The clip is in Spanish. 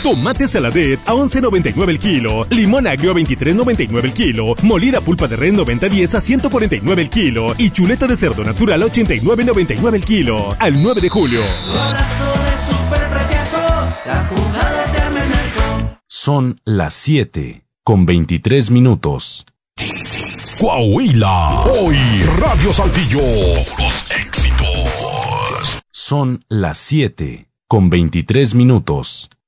Tomate saladet a 11.99 el kilo. Limón agrio a 23.99 el kilo. Molida pulpa de res 90-10 a 149 el kilo. Y chuleta de cerdo natural a 89.99 el kilo. Al 9 de julio. Son las 7:23. Coahuila, hoy Radio Saltillo, puros éxitos. Son las 7:23.